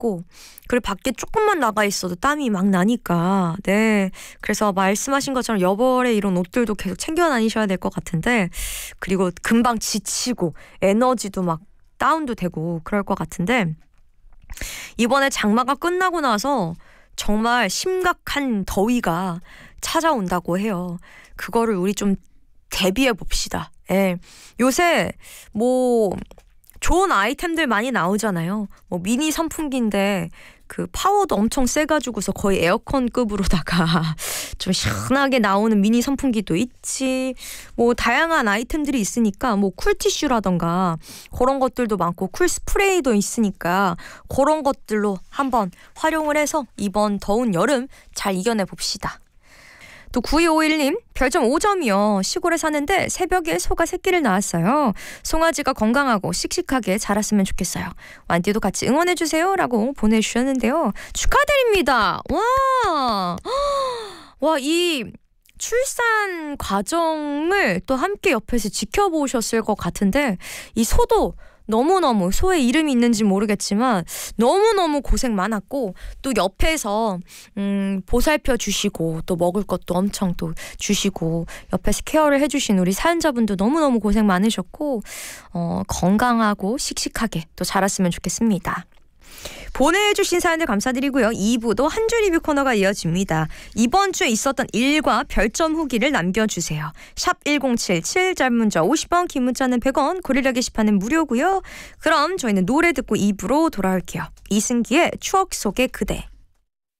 덥고 그리고 밖에 조금만 나가 있어도 땀이 막 나니까 네 그래서 말씀하신 것처럼 여벌의 이런 옷들도 계속 챙겨 다니셔야 될 것 같은데 그리고 금방 지치고 에너지도 막 다운도 되고 그럴 것 같은데 이번에 장마가 끝나고 나서 정말 심각한 더위가 찾아온다고 해요. 그거를 우리 좀 대비해 봅시다. 예. 요새 뭐 좋은 아이템들 많이 나오잖아요. 뭐 미니 선풍기인데 그 파워도 엄청 세가지고서 거의 에어컨급으로다가 좀 시원하게 나오는 미니 선풍기도 있지. 뭐 다양한 아이템들이 있으니까 뭐 쿨티슈라던가 그런 것들도 많고 쿨 스프레이도 있으니까 그런 것들로 한번 활용을 해서 이번 더운 여름 잘 이겨내 봅시다. 또 9251님 별점 5점이요. 시골에 사는데 새벽에 소가 새끼를 낳았어요. 송아지가 건강하고 씩씩하게 자랐으면 좋겠어요. 완띠도 같이 응원해주세요 라고 보내주셨는데요. 축하드립니다. 와, 이 출산 과정을 또 함께 옆에서 지켜보셨을 것 같은데 이 소도 너무너무 소의 이름이 있는지 모르겠지만 너무너무 고생 많았고 또 옆에서 보살펴 주시고 또 먹을 것도 엄청 또 주시고 옆에서 케어를 해주신 우리 사연자분도 너무너무 고생 많으셨고 건강하고 씩씩하게 또 자랐으면 좋겠습니다. 보내주신 사연들 감사드리고요. 2부도 한 줄 리뷰 코너가 이어집니다. 이번 주에 있었던 일과 별점 후기를 남겨주세요. 샵 1077 짧은 문자 50원 긴 문자는 100원 고릴라 게시판은 무료고요. 그럼 저희는 노래 듣고 2부로 돌아올게요. 이승기의 추억 속의 그대.